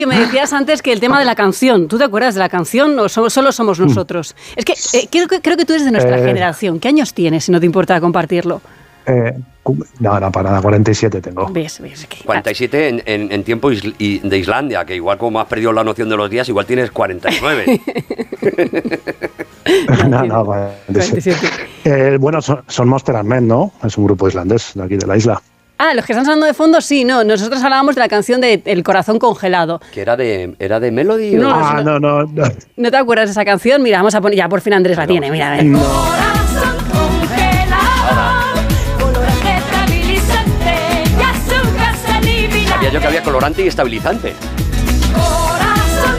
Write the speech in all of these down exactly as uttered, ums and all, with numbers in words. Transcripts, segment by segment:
Que me decías antes que el tema de la canción, ¿tú te acuerdas de la canción o so- solo somos nosotros? Es que eh, creo, que creo que tú eres de nuestra Eh. generación. ¿Qué años tienes, si no te importa compartirlo? Eh, cu- no, no, para nada, cuarenta y siete tengo. ¿Ves? ¿Ves? Que- cuarenta y siete en, en, en tiempo isl- y- de Islandia, que igual como has perdido la noción de los días, igual tienes cuarenta y nueve. no, no, cuarenta y siete. cuarenta y siete. Eh, bueno, son, son Monster and Men, ¿no? Es un grupo islandés de aquí de la isla. Ah, los que están sonando de fondo, sí, no. Nosotros hablábamos de la canción de El corazón congelado. Que era de, era de Melody. No, o- no, Ah, no, no, no. ¿No te acuerdas de esa canción? Mira, vamos a poner... Ya, por fin Andrés la tiene, mira, a ver. Corazón congelado, color estabilizante y azúcar salivinante. Sabía yo que había colorante y estabilizante. Corazón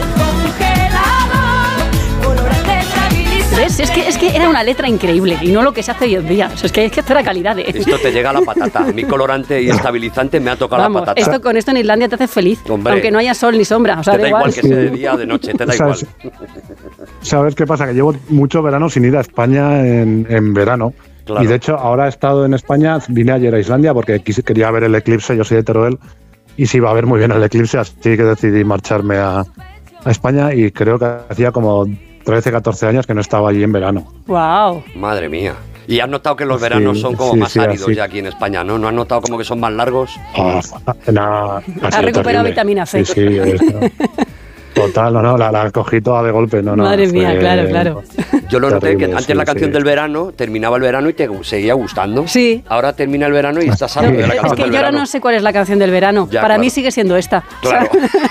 congelado, color estabilizante. ¿Ves? Es que, es que era una letra increíble y no lo que se hace hoy en día. O sea, es que es que esto era calidad. ¿eh? Esto te llega a la patata. Mi colorante y estabilizante me ha tocado Vamos, la patata. esto, con esto en Islandia te hace feliz. Hombre. Aunque no haya sol ni sombra. O sea, te da da igual igual. que sea de día o de noche, te da igual. ¿Sabes? ¿Sabes qué pasa? Que llevo mucho verano sin ir a España en, en verano. Claro. Y de hecho, ahora he estado en España, vine ayer a Islandia porque quise, quería ver el eclipse, yo soy de Teruel, y se iba a ver muy bien el eclipse, así que decidí marcharme a, a España y creo que hacía como trece, catorce años que no estaba allí en verano. Wow. Madre mía. Y has notado que los Sí, veranos son como sí, más sí, áridos así. ya aquí en España, ¿no? ¿No has notado como que son más largos? Ah, na- ha sido recuperado terrible. vitamina C. Sí, sí. es- Total, no, no, la, la cogí toda de golpe. No, no, Madre mía, fue- claro, claro. Yo lo noté Terrible, que antes sí, la canción sí. del verano terminaba el verano y te seguía gustando. Sí. Ahora termina el verano y estás No, harto de la es canción que del yo ahora verano. no sé cuál es la canción del verano. Ya, Para claro. mí sigue siendo esta. Claro.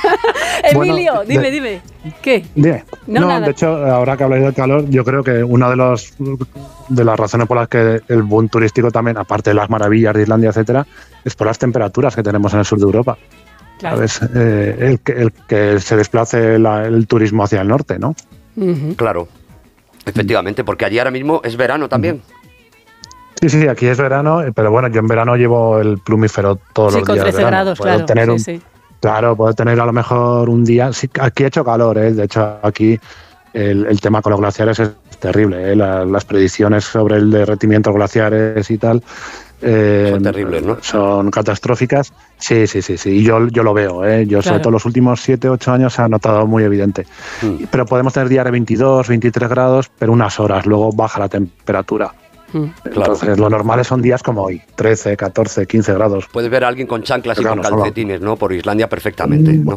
Emilio, Bueno, dime, de- dime. ¿Qué? Bien. No, No, nada. de hecho, ahora que habláis del calor, yo creo que una de los de las razones por las que el boom turístico también, aparte de las maravillas de Islandia, etcétera, es por las temperaturas que tenemos en el sur de Europa. Claro. ¿Sabes? Eh, el, que, el que se desplace la- el turismo hacia el norte, ¿no? Ujú. Claro. Efectivamente, porque allí ahora mismo es verano también. Sí, sí, aquí es verano, pero bueno, yo en verano llevo el plumífero todos Sí, los con días. de trece verano. grados, Puedo claro. tener Sí, un, sí. Claro, puedo tener a lo mejor un día. Sí, aquí ha hecho calor, ¿eh? De hecho, aquí el, el tema con los glaciares es terrible, ¿eh? La- las predicciones sobre el derretimiento de glaciares y tal. eh, Son terribles, ¿no? Son catastróficas. Sí, sí, sí, sí. Y yo, yo lo veo, ¿eh? Yo, Claro. sobre todo los últimos siete, ocho años, se ha notado muy evidente. Mm. Pero podemos tener días de veintidós, veintitrés grados, pero unas horas, luego baja la temperatura. Mm. Claro. Entonces, lo normal son días como hoy, trece, catorce, quince grados. Puedes ver a alguien con chanclas y Claro, con no solo- calcetines, ¿no? Por Islandia perfectamente, ¿no?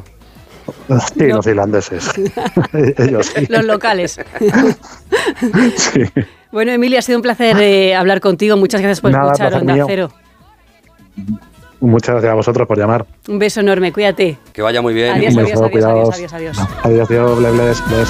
Sí, los irlandeses. Ellos sí. Los locales. Sí. Bueno, Emilio, ha sido un placer eh, hablar contigo. Muchas gracias por Nada, escuchar placer Onda mío. Cero. Muchas gracias a vosotros por llamar. Un beso enorme, cuídate. Que vaya muy bien. Adiós, Un adiós, beso, adiós, adiós, cuidaos. adiós, adiós. Adiós, adiós, ble, bles, bles.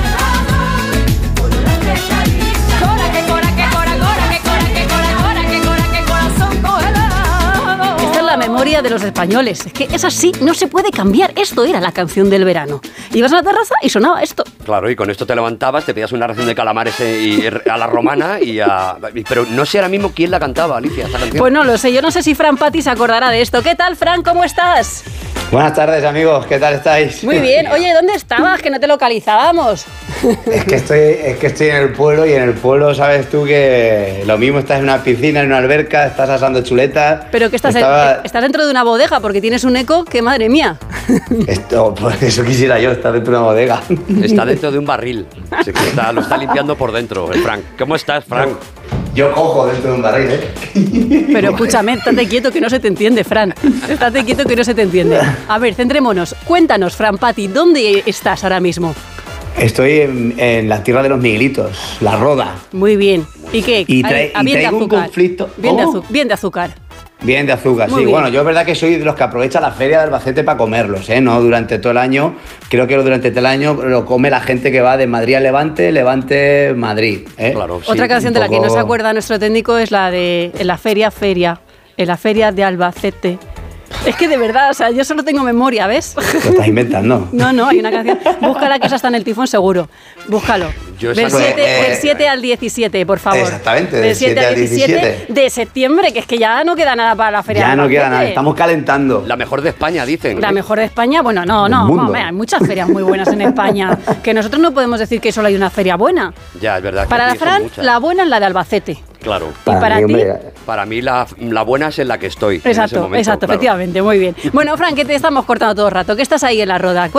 Cora, que cora, que cora, cora, que cora, que cora, cora, que cora, que corazón congelado. Esta es la memoria de los españoles. Es que es así, no se puede cambiar. Esto era la canción del verano. Ibas a la terraza y sonaba esto. Claro, y con esto te levantabas, te pedías una ración de calamares eh, y, a la romana y a... Pero no sé ahora mismo quién la cantaba, Alicia, esta canción. Pues no lo sé, yo no sé si Fran Patti se acordará de esto. ¿Qué tal, Fran? ¿Cómo estás? Buenas tardes, amigos, ¿qué tal estáis? Muy bien. Oye, ¿dónde estabas? Que no te localizábamos. Es que estoy, es que estoy en el pueblo y en el pueblo sabes tú que lo mismo estás en una piscina, en una alberca, estás asando chuletas. Pero que estás, Estaba- en- estás dentro de una bodega porque tienes un eco que, madre mía. Esto, pues eso quisiera yo, estar dentro de una bodega. Está dentro de un barril. Se que está- lo está limpiando por dentro, el Frank. ¿Cómo estás, Frank? Yo cojo dentro de un barril, ¿eh? Pero escúchame, estate quieto que no se te entiende, Fran. Estate quieto que no se te entiende. A ver, centrémonos. Cuéntanos, Fran Patti, ¿dónde estás ahora mismo? Estoy en, en la tierra de los Miguelitos, la Roda. Muy bien. ¿Y qué? Y A- trae- a y bien de traigo un azúcar. conflicto. Bien de, ¿Cómo? azu- bien de azúcar. Bien de azúcar, Muy sí. bien. Bueno, yo es verdad que soy de los que aprovecha la feria de Albacete para comerlos, ¿eh? No durante todo el año. Creo que durante todo el año lo come la gente que va de Madrid a Levante, Levante, Madrid. ¿eh? Claro, sí. Otra canción un de la que poco- no se acuerda nuestro técnico es la de En la feria, feria. En la feria de Albacete. Es que de verdad, o sea, yo solo tengo memoria, ¿ves? Lo estás inventando. No, no, hay una canción. Búscala, que esa está en el tifón seguro. Búscalo. Yo Del esa- siete, Eh, del siete al diecisiete, por favor. Exactamente, del siete al diecisiete de septiembre, que es que ya no queda nada para la feria. Ya de no queda Albacete. nada, estamos calentando. La mejor de España, dicen. La ¿eh? mejor de España, bueno, no, Del no, mundo. hombre, hay muchas ferias muy buenas en España, que nosotros no podemos decir que solo hay una feria buena. Ya, es verdad. que Para aquí son Fran, muchas. la buena es la de Albacete. Claro. ¿Y para mí, ti? hombre, Para mí la, la buena es en la que estoy. en ese Exacto, momento, exacto, claro. efectivamente, muy bien. Bueno, Fran, que te estamos cortando todo el rato, que estás ahí en la roda.